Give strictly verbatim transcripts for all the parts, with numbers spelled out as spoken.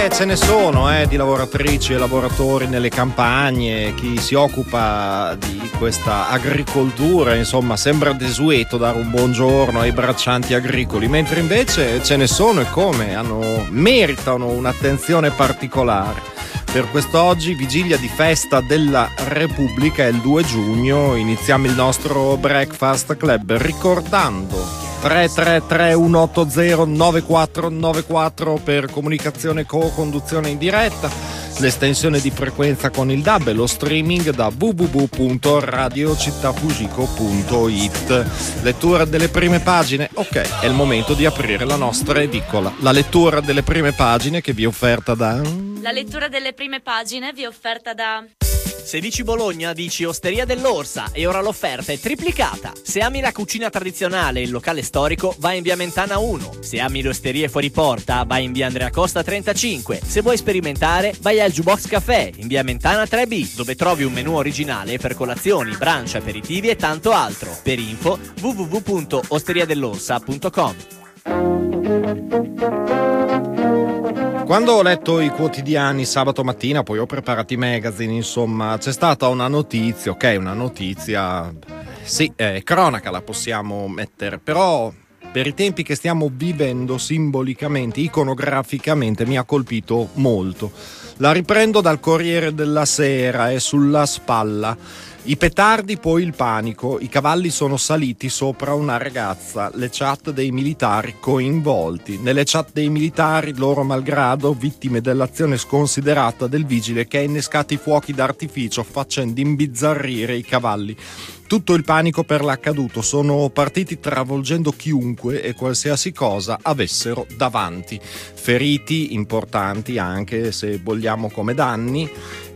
Eh, ce ne sono eh, di lavoratrici e lavoratori nelle campagne, chi si occupa di questa agricoltura, insomma sembra desueto dare un buongiorno ai braccianti agricoli, mentre invece ce ne sono e come, hanno, meritano un'attenzione particolare. Per quest'oggi, vigilia di festa della Repubblica, è il due giugno, iniziamo il nostro Breakfast Club ricordando tre tre tre uno otto zero nove quattro nove quattro per comunicazione co-conduzione in diretta, l'estensione di frequenza con il D A B e lo streaming da w w w punto radio città fugico punto i t. Lettura delle prime pagine. Ok, è il momento di aprire la nostra edicola. La lettura delle prime pagine che vi è offerta da... La lettura delle prime pagine vi è offerta da... Se dici Bologna, dici Osteria dell'Orsa e ora l'offerta è triplicata. Se ami la cucina tradizionale e il locale storico, vai in via Mentana uno. Se ami le osterie fuori porta, vai in via Andrea Costa trentacinque. Se vuoi sperimentare, vai al Jukebox Café in via Mentana tre B, dove trovi un menù originale per colazioni, brunch, aperitivi e tanto altro. Per info w w w punto osteria dell'orsa punto com. Quando ho letto i quotidiani sabato mattina, poi ho preparato i magazine, insomma, c'è stata una notizia, ok, una notizia, sì, è cronaca, la possiamo mettere, però per i tempi che stiamo vivendo simbolicamente, iconograficamente, mi ha colpito molto. La riprendo dal Corriere della Sera, è sulla spalla. I petardi, poi il panico, i cavalli sono saliti sopra una ragazza, le chat dei militari coinvolti. Nelle chat dei militari, loro malgrado, vittime dell'azione sconsiderata del vigile che ha innescato i fuochi d'artificio facendo imbizzarrire i cavalli. Tutto il panico per l'accaduto, sono partiti travolgendo chiunque e qualsiasi cosa avessero davanti. Feriti importanti anche, se vogliamo, come danni,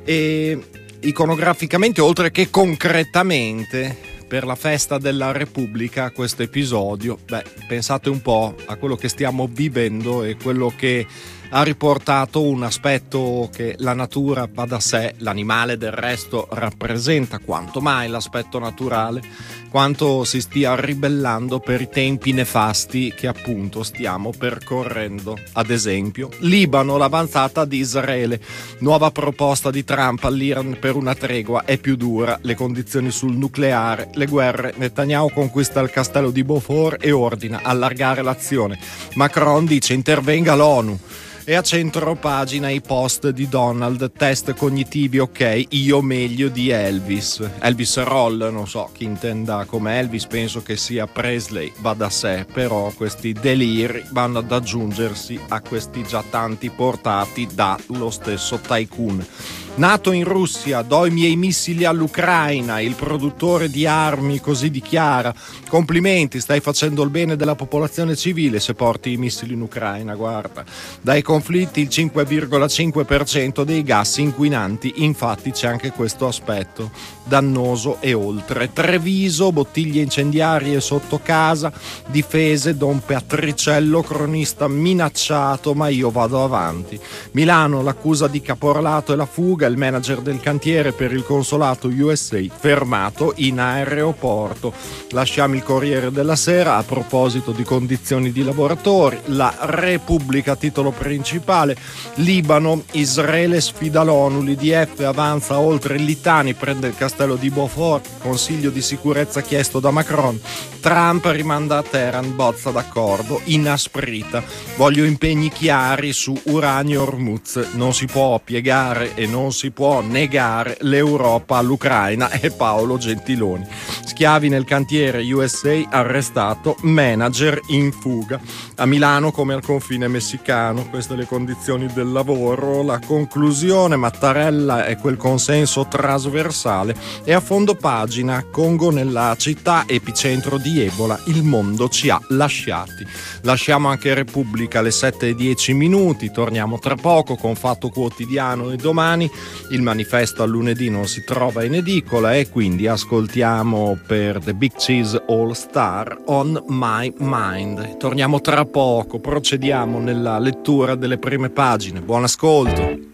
e iconograficamente oltre che concretamente per la festa della Repubblica questo episodio, beh, pensate un po' a quello che stiamo vivendo e quello che ha riportato un aspetto che la natura va da sé, l'animale del resto rappresenta quanto mai l'aspetto naturale, quanto si stia ribellando per i tempi nefasti che appunto stiamo percorrendo. Ad esempio, Libano, l'avanzata di Israele, nuova proposta di Trump all'Iran per una tregua è più dura, le condizioni sul nucleare, le guerre, Netanyahu conquista il castello di Beaufort e ordina allargare l'azione, Macron dice intervenga l'ONU. E a centro pagina i post di Donald, test cognitivi ok, io meglio di Elvis. Elvis Roll, non so chi intenda come Elvis, penso che sia Presley, va da sé, però questi deliri vanno ad aggiungersi a questi già tanti portati dallo stesso tycoon. Nato in Russia, do i miei missili all'Ucraina, il produttore di armi così dichiara. Complimenti, stai facendo il bene della popolazione civile se porti i missili in Ucraina, guarda. Dai conflitti il cinque virgola cinque per cento dei gas inquinanti, infatti c'è anche questo aspetto dannoso e oltre. Treviso, bottiglie incendiarie sotto casa, difese, Don Patriciello, cronista minacciato, ma io vado avanti. Milano, l'accusa di caporalato e la fuga, il manager del cantiere per il consolato U S A fermato in aeroporto. Lasciamo il Corriere della Sera a proposito di condizioni di lavoratori, la Repubblica titolo principale, Libano, Israele sfida l'ONU, l'I D F avanza oltre il Litani, prende il castello di Beaufort, Consiglio di sicurezza chiesto da Macron, Trump rimanda a Teheran, bozza d'accordo, inasprita, voglio impegni chiari su uranio e Hormuz, non si può piegare e non si può negare l'Europa all'Ucraina, e Paolo Gentiloni. Schiavi nel cantiere, U S A arrestato, manager in fuga. A Milano come al confine messicano, queste le condizioni del lavoro, la conclusione, Mattarella e quel consenso trasversale, e a fondo pagina, Congo nella città epicentro di Ebola, il mondo ci ha lasciati. Lasciamo anche Repubblica alle sette e dieci minuti, torniamo tra poco con Fatto Quotidiano e domani il manifesto a lunedì non si trova in edicola e quindi ascoltiamo per The Big Cheese All Star On My Mind. Torniamo tra poco, procediamo nella lettura delle prime pagine. Buon ascolto.